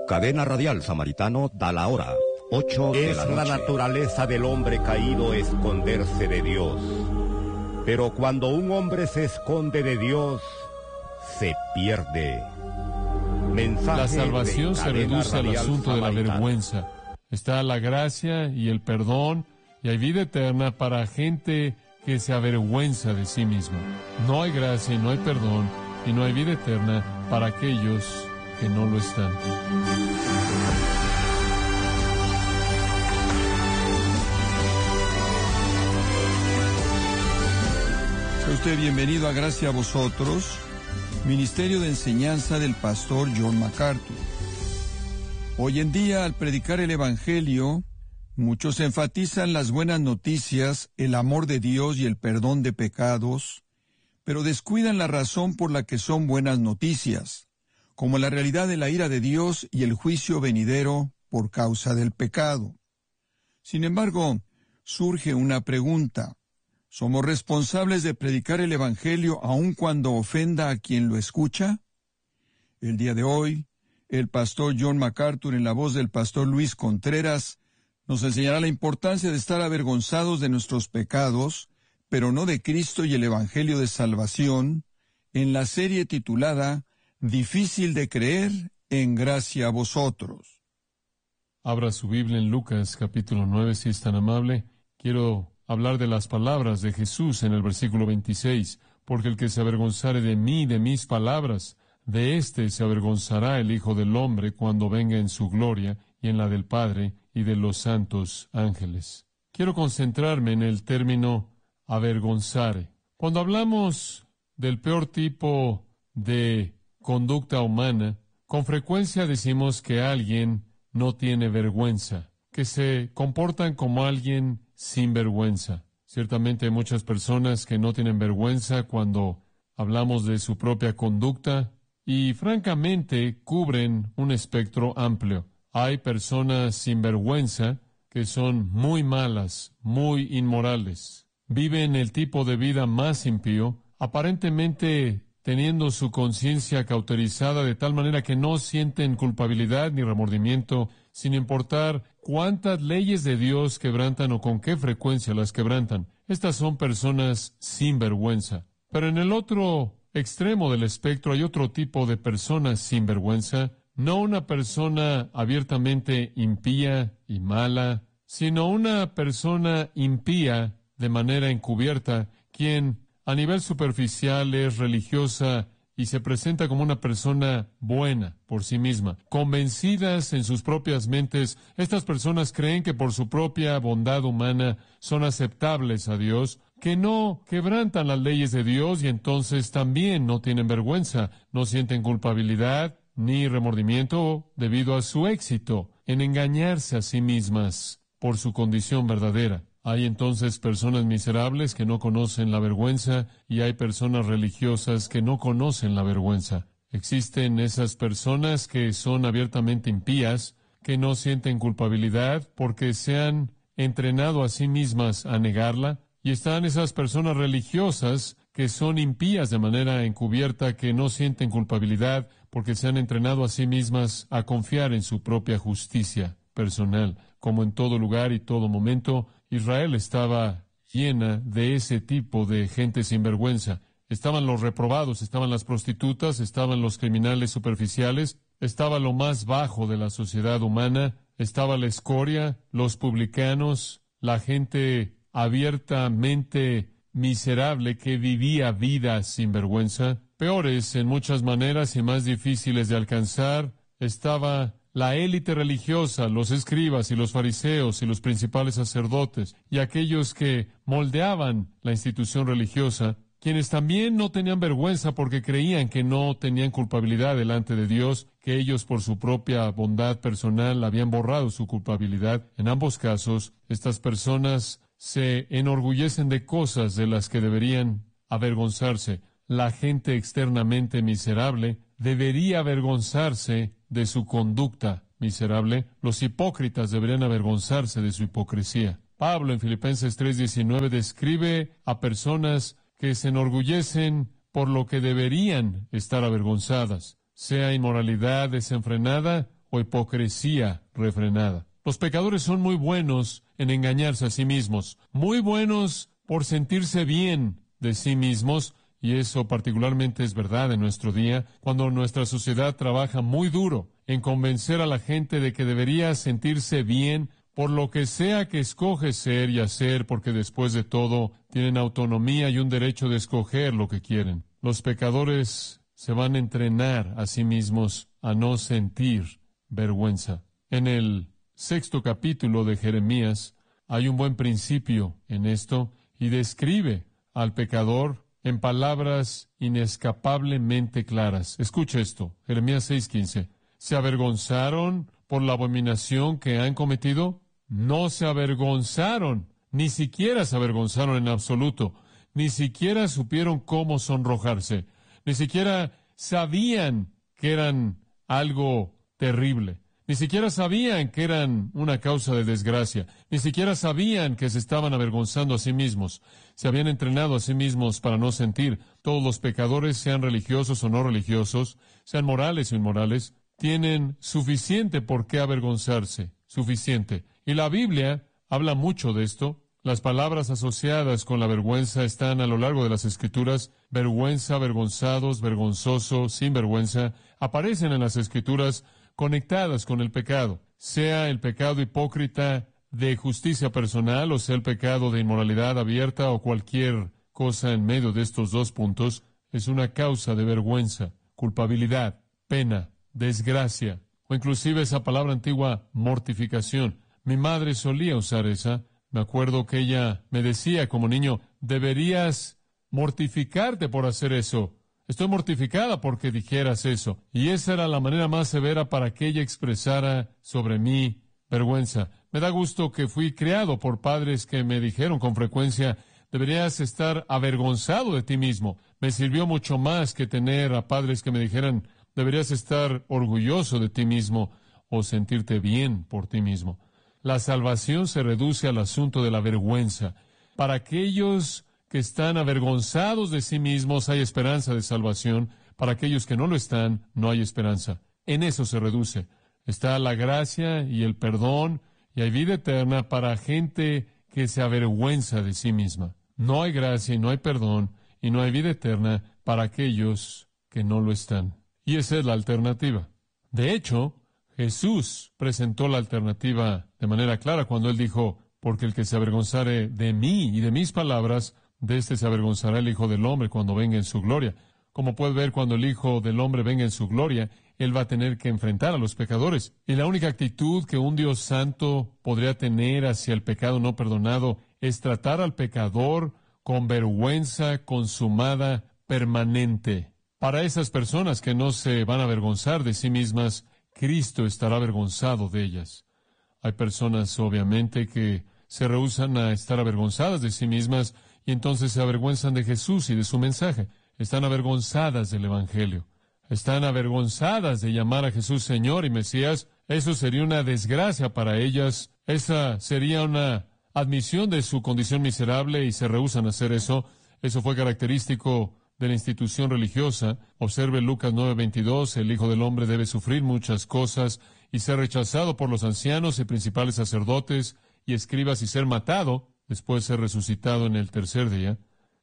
Cadena Radial Samaritano da la hora, 8 de la noche. Es la naturaleza del hombre caído esconderse de Dios. Pero cuando un hombre se esconde de Dios, se pierde. Mensaje. La salvación se reduce al asunto de la vergüenza. Está la gracia y el perdón, y hay vida eterna para gente que se avergüenza de sí misma. No hay gracia y no hay perdón, y no hay vida eterna para aquellos que no lo están. Sea usted bienvenido a Gracia a Vosotros, Ministerio de Enseñanza del Pastor John MacArthur. Hoy en día, al predicar el Evangelio, muchos enfatizan las buenas noticias, el amor de Dios y el perdón de pecados, pero descuidan la razón por la que son buenas noticias, como la realidad de la ira de Dios y el juicio venidero por causa del pecado. Sin embargo, surge una pregunta. ¿Somos responsables de predicar el Evangelio aun cuando ofenda a quien lo escucha? El día de hoy, el pastor John MacArthur, en la voz del pastor Luis Contreras, nos enseñará la importancia de estar avergonzados de nuestros pecados, pero no de Cristo y el Evangelio de salvación, en la serie titulada Difícil de creer, en gracia a vosotros. Abra su Biblia en Lucas capítulo 9, si es tan amable. Quiero hablar de las palabras de Jesús en el versículo 26, porque el que se avergonzare de mí, de mis palabras, de éste se avergonzará el Hijo del Hombre cuando venga en su gloria y en la del Padre y de los santos ángeles. Quiero concentrarme en el término avergonzare. Cuando hablamos del peor tipo de conducta humana, con frecuencia decimos que alguien no tiene vergüenza, que se comportan como alguien sin vergüenza. Ciertamente hay muchas personas que no tienen vergüenza cuando hablamos de su propia conducta y francamente cubren un espectro amplio. Hay personas sin vergüenza que son muy malas, muy inmorales. Viven el tipo de vida más impío, aparentemente teniendo su conciencia cauterizada de tal manera que no sienten culpabilidad ni remordimiento, sin importar cuántas leyes de Dios quebrantan o con qué frecuencia las quebrantan. Estas son personas sin vergüenza. Pero en el otro extremo del espectro hay otro tipo de personas sin vergüenza, no una persona abiertamente impía y mala, sino una persona impía de manera encubierta, quien a nivel superficial es religiosa y se presenta como una persona buena por sí misma. Convencidas en sus propias mentes, estas personas creen que por su propia bondad humana son aceptables a Dios, que no quebrantan las leyes de Dios y entonces también no tienen vergüenza, no sienten culpabilidad ni remordimiento debido a su éxito en engañarse a sí mismas por su condición verdadera. Hay entonces personas miserables que no conocen la vergüenza y hay personas religiosas que no conocen la vergüenza. Existen esas personas que son abiertamente impías, que no sienten culpabilidad porque se han entrenado a sí mismas a negarla, y están esas personas religiosas que son impías de manera encubierta, que no sienten culpabilidad porque se han entrenado a sí mismas a confiar en su propia justicia personal. Como en todo lugar y todo momento, Israel estaba llena de ese tipo de gente sin vergüenza. Estaban los reprobados, estaban las prostitutas, estaban los criminales superficiales, estaba lo más bajo de la sociedad humana, estaba la escoria, los publicanos, la gente abiertamente miserable que vivía vidas sin vergüenza. Peores en muchas maneras y más difíciles de alcanzar, estaba la élite religiosa, los escribas y los fariseos y los principales sacerdotes y aquellos que moldeaban la institución religiosa, quienes también no tenían vergüenza porque creían que no tenían culpabilidad delante de Dios, que ellos por su propia bondad personal habían borrado su culpabilidad. En ambos casos, estas personas se enorgullecen de cosas de las que deberían avergonzarse. La gente externamente miserable debería avergonzarse de su conducta miserable. Los hipócritas deberían avergonzarse de su hipocresía. Pablo en Filipenses 3:19 describe a personas que se enorgullecen por lo que deberían estar avergonzadas, sea inmoralidad desenfrenada o hipocresía refrenada. Los pecadores son muy buenos en engañarse a sí mismos, muy buenos por sentirse bien de sí mismos, y eso particularmente es verdad en nuestro día, cuando nuestra sociedad trabaja muy duro en convencer a la gente de que debería sentirse bien por lo que sea que escoge ser y hacer, porque después de todo tienen autonomía y un derecho de escoger lo que quieren. Los pecadores se van a entrenar a sí mismos a no sentir vergüenza. En el 6º capítulo de Jeremías hay un buen principio en esto y describe al pecador en palabras inescapablemente claras. Escucha esto, Jeremías 6:15. ¿Se avergonzaron por la abominación que han cometido? No se avergonzaron, ni siquiera se avergonzaron en absoluto, ni siquiera supieron cómo sonrojarse, ni siquiera sabían que eran algo terrible. Ni siquiera sabían que eran una causa de desgracia. Ni siquiera sabían que se estaban avergonzando a sí mismos. Se habían entrenado a sí mismos para no sentir. Todos los pecadores, sean religiosos o no religiosos, sean morales o inmorales, tienen suficiente por qué avergonzarse. Suficiente. Y la Biblia habla mucho de esto. Las palabras asociadas con la vergüenza están a lo largo de las Escrituras. Vergüenza, avergonzados, vergonzoso, sinvergüenza. Aparecen en las Escrituras conectadas con el pecado, sea el pecado hipócrita de justicia personal o sea el pecado de inmoralidad abierta o cualquier cosa en medio de estos dos puntos, es una causa de vergüenza, culpabilidad, pena, desgracia, o inclusive esa palabra antigua, mortificación. Mi madre solía usar esa. Me acuerdo que ella me decía como niño, deberías mortificarte por hacer eso. Estoy mortificada porque dijeras eso. Y esa era la manera más severa para que ella expresara sobre mí vergüenza. Me da gusto que fui criado por padres que me dijeron con frecuencia, deberías estar avergonzado de ti mismo. Me sirvió mucho más que tener a padres que me dijeran, deberías estar orgulloso de ti mismo o sentirte bien por ti mismo. La salvación se reduce al asunto de la vergüenza. Para aquellos que están avergonzados de sí mismos, hay esperanza de salvación. Para aquellos que no lo están, no hay esperanza. En eso se reduce. Está la gracia y el perdón, y hay vida eterna para gente que se avergüenza de sí misma. No hay gracia y no hay perdón, y no hay vida eterna para aquellos que no lo están. Y esa es la alternativa. De hecho, Jesús presentó la alternativa de manera clara cuando Él dijo, porque el que se avergonzare de mí y de mis palabras, de éste se avergonzará el Hijo del Hombre cuando venga en su gloria. Como puede ver, cuando el Hijo del Hombre venga en su gloria, Él va a tener que enfrentar a los pecadores. Y la única actitud que un Dios santo podría tener hacia el pecado no perdonado es tratar al pecador con vergüenza consumada permanente. Para esas personas que no se van a avergonzar de sí mismas, Cristo estará avergonzado de ellas. Hay personas, obviamente, que se rehúsan a estar avergonzadas de sí mismas y entonces se avergüenzan de Jesús y de su mensaje. Están avergonzadas del Evangelio. Están avergonzadas de llamar a Jesús Señor y Mesías. Eso sería una desgracia para ellas. Esa sería una admisión de su condición miserable y se rehúsan a hacer eso. Eso fue característico de la institución religiosa. Observe Lucas 9:22, el Hijo del Hombre debe sufrir muchas cosas y ser rechazado por los ancianos y principales sacerdotes y escribas y ser matado, después ser resucitado en el tercer día.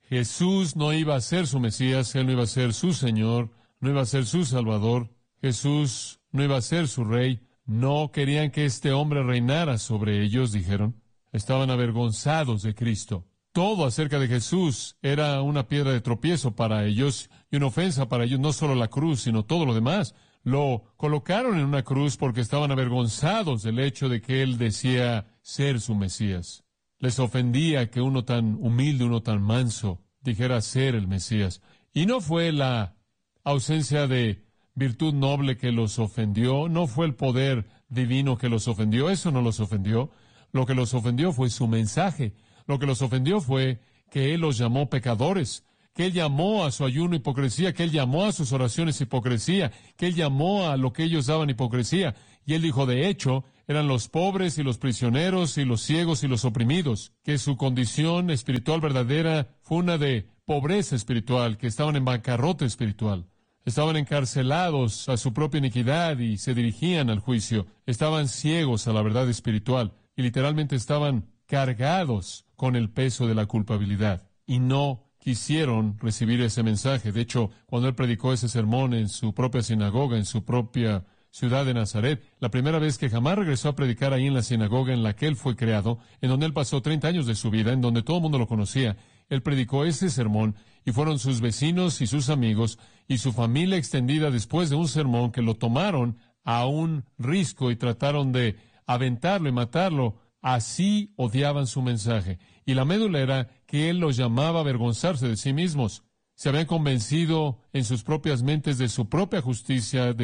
Jesús no iba a ser su Mesías, Él no iba a ser su Señor, no iba a ser su Salvador. Jesús no iba a ser su Rey. No querían que este hombre reinara sobre ellos, dijeron. Estaban avergonzados de Cristo. Todo acerca de Jesús era una piedra de tropiezo para ellos y una ofensa para ellos, no solo la cruz, sino todo lo demás. Lo colocaron en una cruz porque estaban avergonzados del hecho de que Él decía ser su Mesías. Les ofendía que uno tan humilde, uno tan manso, dijera ser el Mesías. Y no fue la ausencia de virtud noble que los ofendió, no fue el poder divino que los ofendió, eso no los ofendió. Lo que los ofendió fue su mensaje. Lo que los ofendió fue que Él los llamó pecadores, que Él llamó a su ayuno hipocresía, que Él llamó a sus oraciones hipocresía, que Él llamó a lo que ellos daban hipocresía. Y Él dijo, de hecho, eran los pobres y los prisioneros y los ciegos y los oprimidos, que su condición espiritual verdadera fue una de pobreza espiritual, que estaban en bancarrota espiritual. Estaban encarcelados a su propia iniquidad y se dirigían al juicio. Estaban ciegos a la verdad espiritual y literalmente estaban cargados con el peso de la culpabilidad. Y no quisieron recibir ese mensaje. De hecho, cuando él predicó ese sermón en su propia sinagoga, en su propia ciudad de Nazaret, la primera vez que jamás regresó a predicar ahí en la sinagoga en la que él fue creado, en donde él pasó 30 años de su vida, en donde todo el mundo lo conocía, él predicó ese sermón y fueron sus vecinos y sus amigos y su familia extendida después de un sermón que lo tomaron a un risco y trataron de aventarlo y matarlo. Así odiaban su mensaje. Y la médula era que él los llamaba a avergonzarse de sí mismos. Se habían convencido en sus propias mentes de su propia justicia,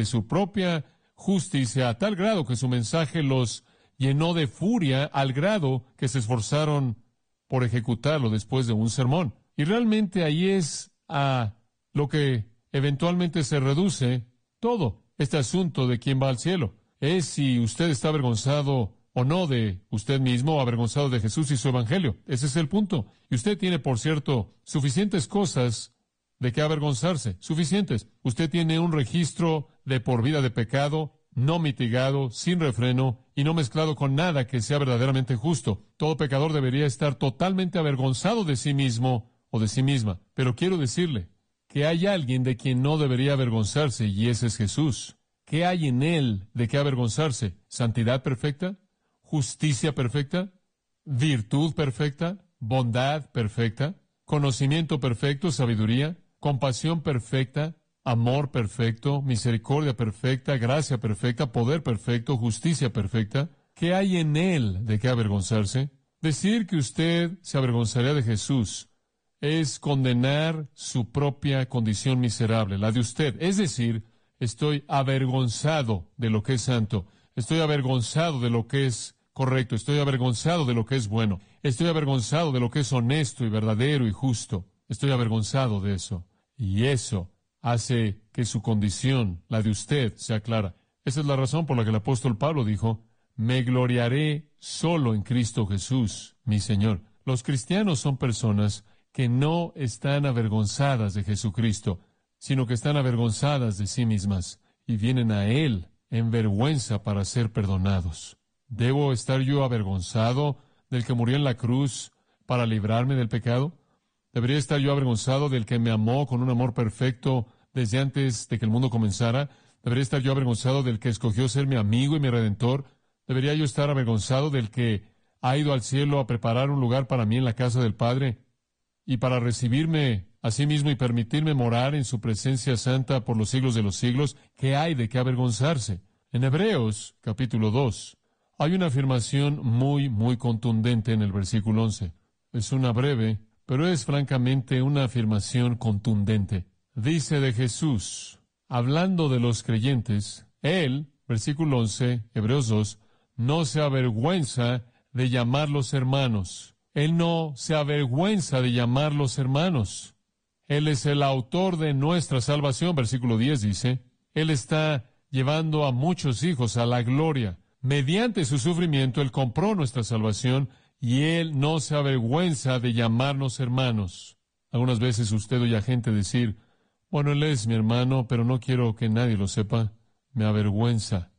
a tal grado que su mensaje los llenó de furia, al grado que se esforzaron por ejecutarlo después de un sermón. Y realmente ahí es a lo que eventualmente se reduce todo este asunto de quién va al cielo. Es si usted está avergonzado o no de usted mismo, o avergonzado de Jesús y su evangelio. Ese es el punto. Y usted tiene, por cierto, suficientes cosas de qué avergonzarse. Suficientes. Usted tiene un registro de por vida de pecado, no mitigado, sin refreno y no mezclado con nada que sea verdaderamente justo. Todo pecador debería estar totalmente avergonzado de sí mismo o de sí misma. Pero quiero decirle que hay alguien de quien no debería avergonzarse, y ese es Jesús. ¿Qué hay en él de qué avergonzarse? ¿Santidad perfecta? ¿Justicia perfecta? ¿Virtud perfecta? ¿Bondad perfecta? ¿Conocimiento perfecto? ¿Sabiduría? ¿Compasión perfecta? ¿Amor perfecto? ¿Misericordia perfecta? ¿Gracia perfecta? ¿Poder perfecto? ¿Justicia perfecta? ¿Qué hay en él de qué avergonzarse? Decir que usted se avergonzaría de Jesús es condenar su propia condición miserable, la de usted. Es decir, estoy avergonzado de lo que es santo. Estoy avergonzado de lo que es correcto. Estoy avergonzado de lo que es bueno. Estoy avergonzado de lo que es honesto y verdadero y justo. Estoy avergonzado de eso. Y eso hace que su condición, la de usted, sea clara. Esa es la razón por la que el apóstol Pablo dijo, me gloriaré solo en Cristo Jesús, mi Señor. Los cristianos son personas que no están avergonzadas de Jesucristo, sino que están avergonzadas de sí mismas y vienen a Él en vergüenza para ser perdonados. ¿Debo estar yo avergonzado del que murió en la cruz para librarme del pecado? ¿Debería estar yo avergonzado del que me amó con un amor perfecto desde antes de que el mundo comenzara? ¿Debería estar yo avergonzado del que escogió ser mi amigo y mi redentor? ¿Debería yo estar avergonzado del que ha ido al cielo a preparar un lugar para mí en la casa del Padre y para recibirme a sí mismo y permitirme morar en su presencia santa por los siglos de los siglos? ¿Qué hay de qué avergonzarse? En Hebreos, capítulo 2, hay una afirmación muy contundente en el versículo 11. Es una breve, pero es francamente una afirmación contundente. Dice de Jesús, hablando de los creyentes, Él, versículo 11, Hebreos 2, no se avergüenza de llamarlos hermanos. Él no se avergüenza de llamarlos hermanos. Él es el autor de nuestra salvación, versículo 10 dice. Él está llevando a muchos hijos a la gloria. Mediante su sufrimiento, Él compró nuestra salvación y Él no se avergüenza de llamarnos hermanos. Algunas veces usted oye a gente decir, bueno, Él es mi hermano, pero no quiero que nadie lo sepa. Me avergüenza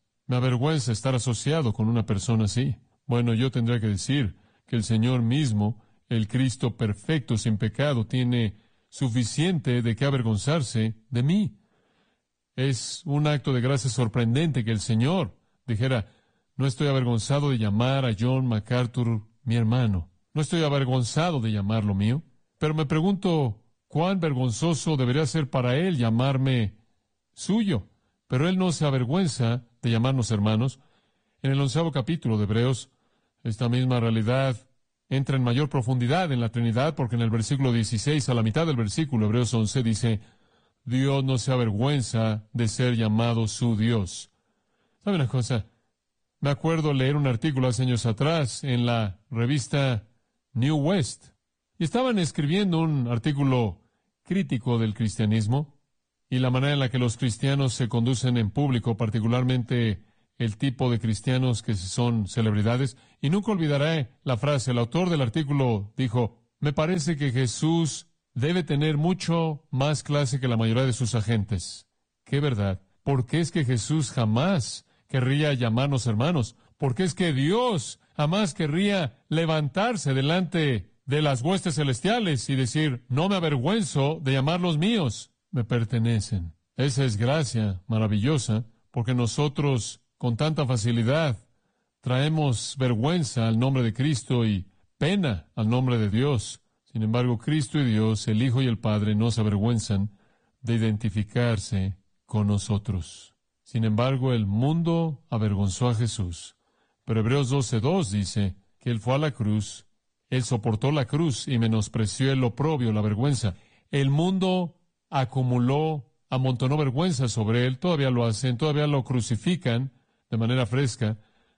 estar asociado con una persona así. Bueno, yo tendría que decir que el Señor mismo, el Cristo perfecto, sin pecado, tiene suficiente de qué avergonzarse de mí. Es un acto de gracia sorprendente que el Señor dijera, no estoy avergonzado de llamar a John MacArthur mi hermano. No estoy avergonzado de llamarlo mío. Pero me pregunto, ¿cuán vergonzoso debería ser para Él llamarme suyo? Pero Él no se avergüenza de llamarnos hermanos. En el 11º capítulo de Hebreos, esta misma realidad entra en mayor profundidad en la Trinidad, porque en el versículo 16, a la mitad del versículo, Hebreos 11, dice, Dios no se avergüenza de ser llamado su Dios. ¿Sabe una cosa? Me acuerdo leer un artículo hace años atrás en la revista New West, y estaban escribiendo un artículo crítico del cristianismo y la manera en la que los cristianos se conducen en público, particularmente el tipo de cristianos que son celebridades. Y nunca olvidaré la frase. El autor del artículo dijo, me parece que Jesús debe tener mucho más clase que la mayoría de sus agentes. qué verdad. ¿Por qué es que Jesús jamás querría llamarnos hermanos? ¿Por qué es que Dios jamás querría levantarse delante de las huestes celestiales y decir, no me avergüenzo de llamarlos míos, me pertenecen? Esa es gracia maravillosa, porque nosotros con tanta facilidad traemos vergüenza al nombre de Cristo y pena al nombre de Dios. Sin embargo, Cristo y Dios, el Hijo y el Padre, no se avergüenzan de identificarse con nosotros. Sin embargo, el mundo avergonzó a Jesús. Pero Hebreos 12:2 dice que Él fue a la cruz, Él soportó la cruz y menospreció el oprobio, la vergüenza. El mundo amontonó vergüenza sobre Él, todavía lo hacen, todavía lo crucifican de manera fresca,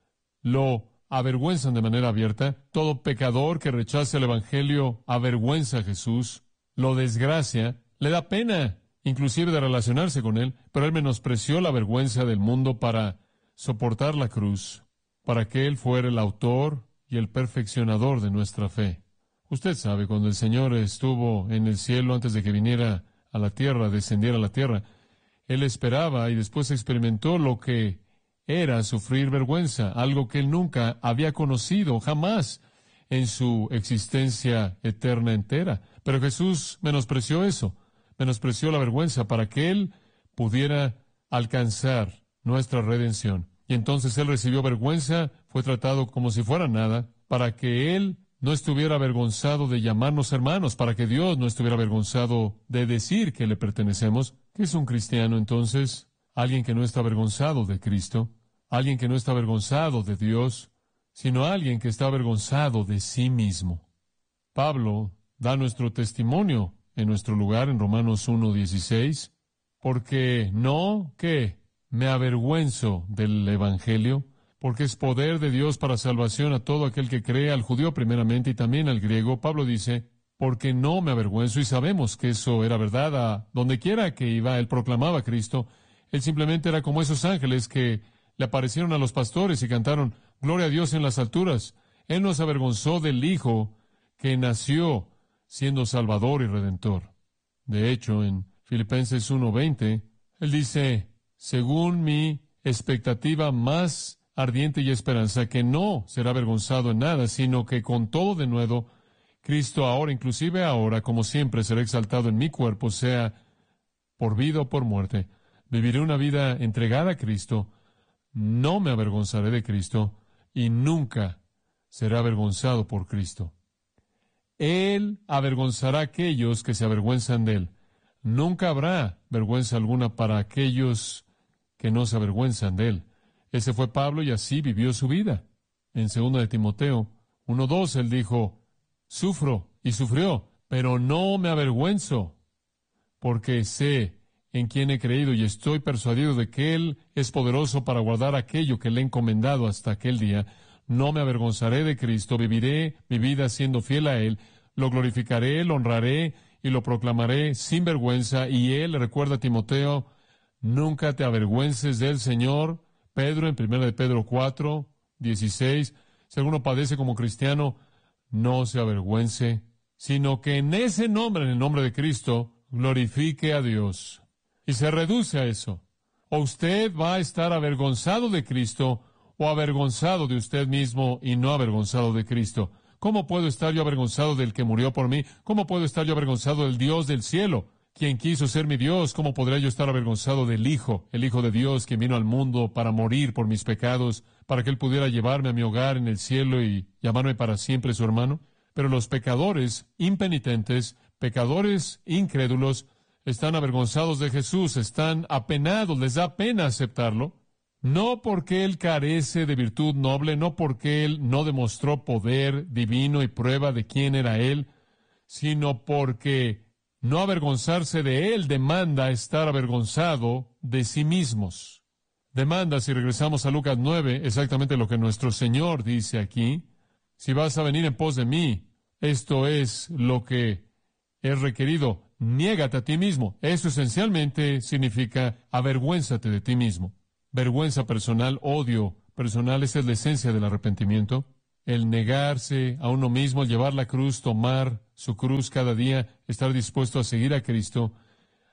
lo avergüenzan de manera abierta. Todo pecador que rechace el Evangelio avergüenza a Jesús, lo desgracia, le da pena inclusive de relacionarse con Él, pero Él menospreció la vergüenza del mundo para soportar la cruz, para que Él fuera el autor y el perfeccionador de nuestra fe. Usted sabe, cuando el Señor estuvo en el cielo antes de que viniera a la tierra, descendiera a la tierra, Él esperaba y después experimentó lo que era sufrir vergüenza, algo que Él nunca había conocido, jamás en su existencia eterna entera. Pero Jesús menospreció eso, menospreció la vergüenza para que Él pudiera alcanzar nuestra redención. Y entonces Él recibió vergüenza, fue tratado como si fuera nada, para que Él no estuviera avergonzado de llamarnos hermanos, para que Dios no estuviera avergonzado de decir que le pertenecemos. ¿Qué es un cristiano entonces? Alguien que no está avergonzado de Cristo, alguien que no está avergonzado de Dios, sino alguien que está avergonzado de sí mismo. Pablo da nuestro testimonio en nuestro lugar en Romanos 1:16, porque no que me avergüenzo del Evangelio, porque es poder de Dios para salvación a todo aquel que cree, al judío primeramente y también al griego. Pablo dice, porque no me avergüenzo, y sabemos que eso era verdad. A donde quiera que iba, él proclamaba a Cristo. Él simplemente era como esos ángeles que le aparecieron a los pastores y cantaron, gloria a Dios en las alturas. Él no se avergonzó del Hijo que nació siendo Salvador y Redentor. De hecho, en Filipenses 1:20, él dice, según mi expectativa más ardiente y esperanza, que no será avergonzado en nada, sino que con todo de nuevo, Cristo ahora, inclusive ahora, como siempre, será exaltado en mi cuerpo, sea por vida o por muerte. Viviré una vida entregada a Cristo, no me avergonzaré de Cristo, y nunca será avergonzado por Cristo. Él avergonzará a aquellos que se avergüenzan de Él. Nunca habrá vergüenza alguna para aquellos que no se avergüenzan de Él. Ese fue Pablo y así vivió su vida. En 2 de Timoteo 1:2 él dijo, sufro y sufrió, pero no me avergüenzo, porque sé en quién he creído y estoy persuadido de que Él es poderoso para guardar aquello que le he encomendado hasta aquel día. No me avergonzaré de Cristo, viviré mi vida siendo fiel a Él, lo glorificaré, lo honraré y lo proclamaré sin vergüenza. Y Él le recuerda a Timoteo, nunca te avergüences del Señor. Pedro, en 1 de Pedro 4:16, si alguno padece como cristiano, no se avergüence, sino que en ese nombre, en el nombre de Cristo, glorifique a Dios. Y se reduce a eso. O usted va a estar avergonzado de Cristo, o avergonzado de usted mismo y no avergonzado de Cristo. ¿Cómo puedo estar yo avergonzado del que murió por mí? ¿Cómo puedo estar yo avergonzado del Dios del cielo, quien quiso ser mi Dios? ¿Cómo podría yo estar avergonzado del Hijo, el Hijo de Dios, quien vino al mundo para morir por mis pecados, para que Él pudiera llevarme a mi hogar en el cielo y llamarme para siempre su hermano? Pero los pecadores impenitentes, pecadores incrédulos, están avergonzados de Jesús, están apenados, les da pena aceptarlo. No porque Él carece de virtud noble, no porque Él no demostró poder divino y prueba de quién era Él, sino porque no avergonzarse de Él demanda estar avergonzado de sí mismos. Demanda, si regresamos a Lucas 9, exactamente lo que nuestro Señor dice aquí. Si vas a venir en pos de mí, esto es lo que es requerido. Niégate a ti mismo. Eso esencialmente significa avergüénzate de ti mismo. Vergüenza personal, odio personal, esa es la esencia del arrepentimiento. El negarse a uno mismo, el llevar la cruz, tomar su cruz cada día, estar dispuesto a seguir a Cristo,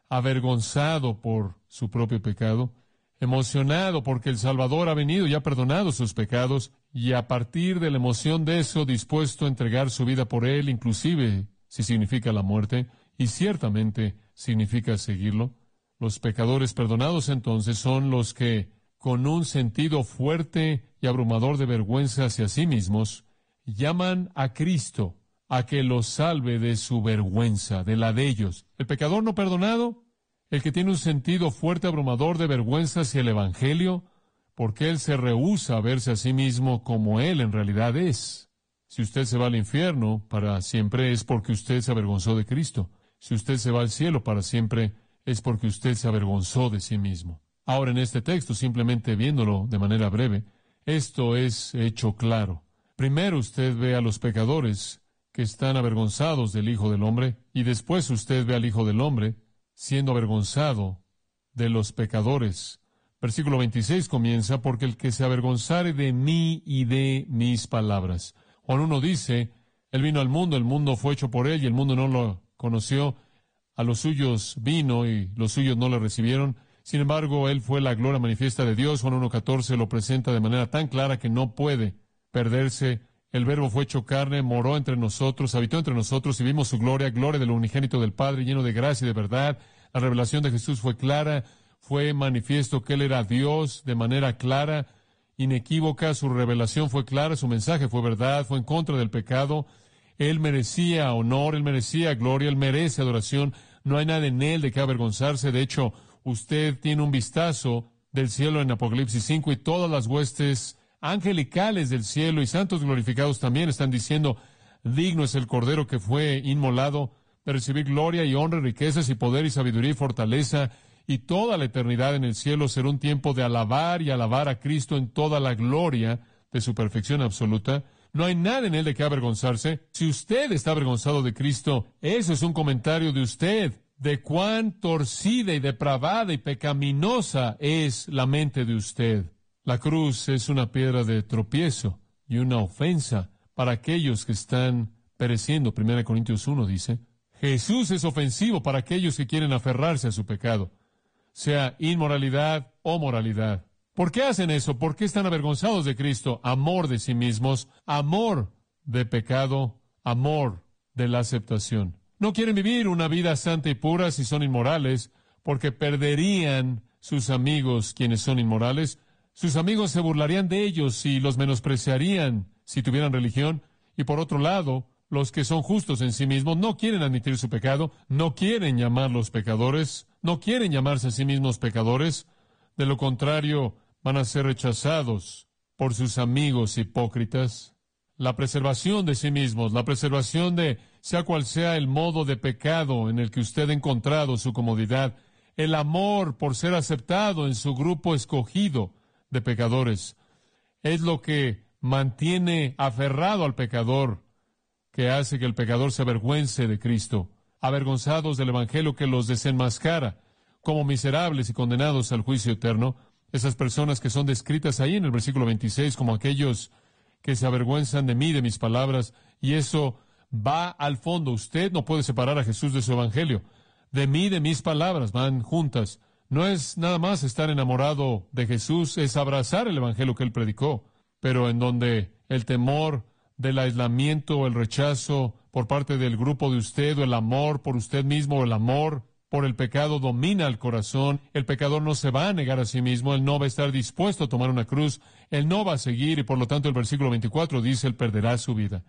avergonzado por su propio pecado, emocionado porque el Salvador ha venido y ha perdonado sus pecados, y a partir de la emoción de eso, dispuesto a entregar su vida por Él, inclusive si significa la muerte, y ciertamente significa seguirlo. Los pecadores perdonados entonces son los que, con un sentido fuerte y abrumador de vergüenza hacia sí mismos, llaman a Cristo a que los salve de su vergüenza, de la de ellos. El pecador no perdonado, el que tiene un sentido fuerte, abrumador de vergüenza hacia el Evangelio, porque él se rehúsa a verse a sí mismo como él en realidad es. Si usted se va al infierno para siempre es porque usted se avergonzó de Cristo. Si usted se va al cielo para siempre es porque usted se avergonzó de sí mismo. Ahora, en este texto, simplemente viéndolo de manera breve, esto es hecho claro. Primero usted ve a los pecadores que están avergonzados del Hijo del Hombre, y después usted ve al Hijo del Hombre siendo avergonzado de los pecadores. Versículo 26 comienza, porque el que se avergonzare de mí y de mis palabras. Juan 1 dice, Él vino al mundo, el mundo fue hecho por Él, y el mundo no lo conoció. A los suyos vino, y los suyos no le recibieron. Sin embargo, Él fue la gloria manifiesta de Dios. Juan 1:14 lo presenta de manera tan clara que no puede perderse. El Verbo fue hecho carne, moró entre nosotros, habitó entre nosotros y vimos su gloria, gloria del unigénito del Padre, lleno de gracia y de verdad. La revelación de Jesús fue clara, fue manifiesto que Él era Dios de manera clara, inequívoca. Su revelación fue clara, su mensaje fue verdad, fue en contra del pecado. Él merecía honor, Él merecía gloria, Él merece adoración. No hay nada en Él de qué avergonzarse. De hecho, usted tiene un vistazo del cielo en Apocalipsis 5 y todas las huestes angelicales del cielo y santos glorificados también están diciendo, digno es el Cordero que fue inmolado de recibir gloria y honra, riquezas y poder y sabiduría y fortaleza, y toda la eternidad en el cielo será un tiempo de alabar y alabar a Cristo en toda la gloria de su perfección absoluta. No hay nada en Él de qué avergonzarse. Si usted está avergonzado de Cristo, eso es un comentario de usted, de cuán torcida y depravada y pecaminosa es la mente de usted. La cruz es una piedra de tropiezo y una ofensa para aquellos que están pereciendo. 1 Corintios 1 dice, Jesús es ofensivo para aquellos que quieren aferrarse a su pecado, sea inmoralidad o moralidad. ¿Por qué hacen eso? ¿Por qué están avergonzados de Cristo? Amor de sí mismos, amor de pecado, amor de la aceptación. No quieren vivir una vida santa y pura si son inmorales, porque perderían sus amigos quienes son inmorales. Sus amigos se burlarían de ellos y los menospreciarían si tuvieran religión. Y por otro lado, los que son justos en sí mismos no quieren admitir su pecado, no quieren llamarlos pecadores, no quieren llamarse a sí mismos pecadores. De lo contrario, van a ser rechazados por sus amigos hipócritas. La preservación de sí mismos, la preservación de sea cual sea el modo de pecado en el que usted ha encontrado su comodidad, el amor por ser aceptado en su grupo escogido de pecadores, es lo que mantiene aferrado al pecador, que hace que el pecador se avergüence de Cristo, avergonzados del Evangelio que los desenmascara como miserables y condenados al juicio eterno. Esas personas que son descritas ahí en el versículo 26 como aquellos que se avergüenzan de mí, de mis palabras, y eso va al fondo. Usted no puede separar a Jesús de su Evangelio. De mí, de mis palabras, van juntas. No es nada más estar enamorado de Jesús, es abrazar el Evangelio que Él predicó, pero en donde el temor del aislamiento o el rechazo por parte del grupo de usted, o el amor por usted mismo, o el amor por el pecado domina el corazón, el pecador no se va a negar a sí mismo, él no va a estar dispuesto a tomar una cruz, él no va a seguir, y por lo tanto el versículo 24 dice, él perderá su vida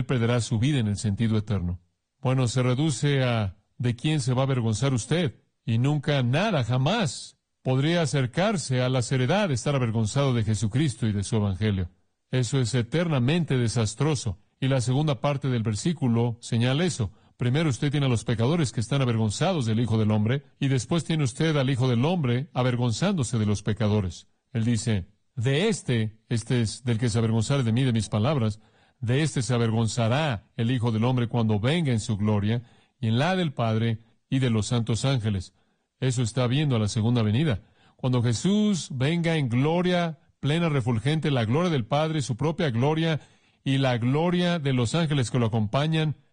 en el sentido eterno. Bueno, se reduce a ¿de quién se va a avergonzar usted? Y nunca, nada, jamás podría acercarse a la seriedad de estar avergonzado de Jesucristo y de su Evangelio. Eso es eternamente desastroso. Y la segunda parte del versículo señala eso. Primero usted tiene a los pecadores que están avergonzados del Hijo del Hombre, y después tiene usted al Hijo del Hombre avergonzándose de los pecadores. Él dice, de este es del que se avergonzare de mí, de mis palabras, de este se avergonzará el Hijo del Hombre cuando venga en su gloria, y en la del Padre y de los santos ángeles. Eso está viendo a la segunda venida. Cuando Jesús venga en gloria plena, refulgente, la gloria del Padre, su propia gloria y la gloria de los ángeles que lo acompañan,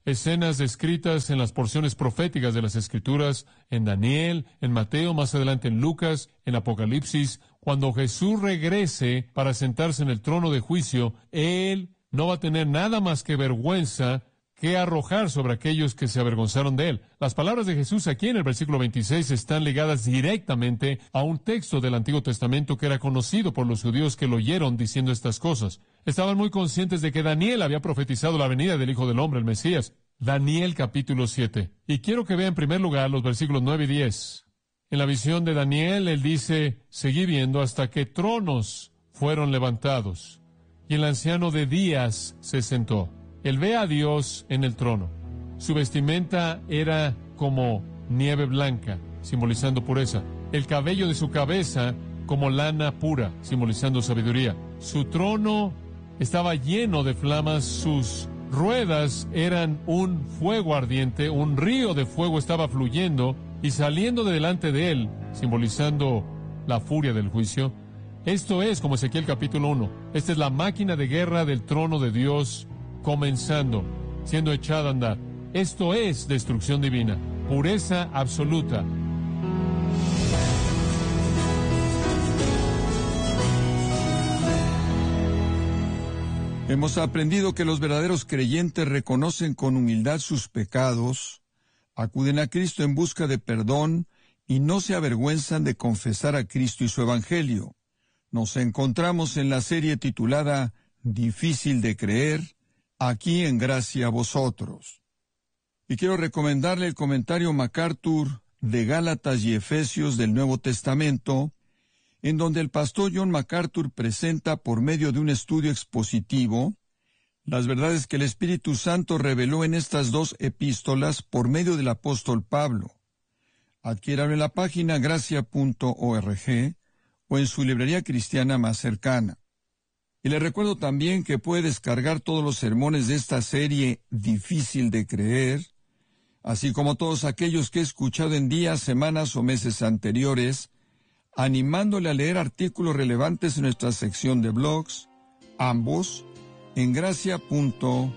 escenas descritas en las porciones proféticas de las Escrituras, en Daniel, en Mateo, más adelante en Lucas, en Apocalipsis. Cuando Jesús regrese para sentarse en el trono de juicio, Él no va a tener nada más que vergüenza que arrojar sobre aquellos que se avergonzaron de Él. Las palabras de Jesús aquí en el versículo 26 están ligadas directamente a un texto del Antiguo Testamento que era conocido por los judíos que lo oyeron diciendo estas cosas. Estaban muy conscientes de que Daniel había profetizado la venida del Hijo del Hombre, el Mesías. Daniel capítulo 7. Y quiero que vea en primer lugar los versículos 9 y 10. En la visión de Daniel, él dice, seguí viendo hasta que tronos fueron levantados, y el anciano de días se sentó. Él ve a Dios en el trono. Su vestimenta era como nieve blanca, simbolizando pureza. El cabello de su cabeza como lana pura, simbolizando sabiduría. Su trono estaba lleno de flamas, sus ruedas eran un fuego ardiente, un río de fuego estaba fluyendo y saliendo de delante de él, simbolizando la furia del juicio. Esto es como Ezequiel capítulo 1. Esta es la máquina de guerra del trono de Dios comenzando, siendo echada a andar. Esto es destrucción divina, pureza absoluta. Hemos aprendido que los verdaderos creyentes reconocen con humildad sus pecados, acuden a Cristo en busca de perdón y no se avergüenzan de confesar a Cristo y su Evangelio. Nos encontramos en la serie titulada Difícil de creer, aquí en Gracia a Vosotros. Y quiero recomendarle el comentario MacArthur de Gálatas y Efesios del Nuevo Testamento, en donde el pastor John MacArthur presenta por medio de un estudio expositivo las verdades que el Espíritu Santo reveló en estas dos epístolas por medio del apóstol Pablo. Adquiéralo en la página gracia.org o en su librería cristiana más cercana. Y le recuerdo también que puede descargar todos los sermones de esta serie Difícil de creer, así como todos aquellos que he escuchado en días, semanas o meses anteriores, animándole a leer artículos relevantes en nuestra sección de blogs, ambos en gracia.org.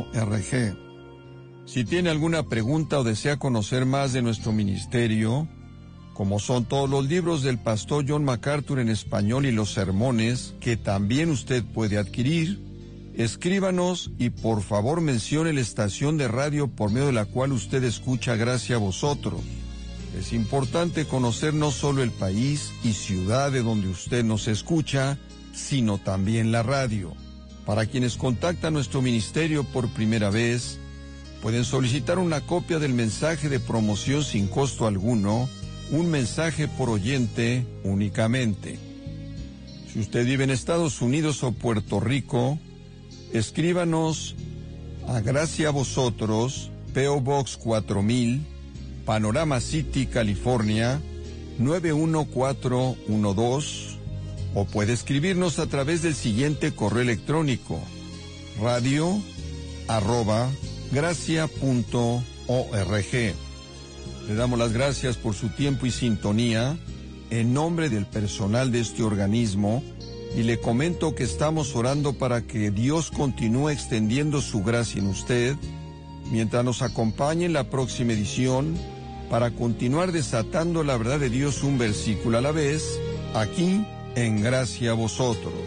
Si tiene alguna pregunta o desea conocer más de nuestro ministerio, como son todos los libros del pastor John MacArthur en español y los sermones, que también usted puede adquirir, escríbanos y por favor mencione la estación de radio por medio de la cual usted escucha Gracia a Vosotros. Es importante conocer no solo el país y ciudad de donde usted nos escucha, sino también la radio. Para quienes contactan nuestro ministerio por primera vez, pueden solicitar una copia del mensaje de promoción sin costo alguno, un mensaje por oyente únicamente. Si usted vive en Estados Unidos o Puerto Rico, escríbanos a Gracia a Vosotros, P.O. Box 4000, Panorama City, California, 91412, o puede escribirnos a través del siguiente correo electrónico, radio@gracia.org. Le damos las gracias por su tiempo y sintonía en nombre del personal de este organismo y le comento que estamos orando para que Dios continúe extendiendo su gracia en usted mientras nos acompañe en la próxima edición para continuar desatando la verdad de Dios un versículo a la vez, aquí en Gracia a Vosotros.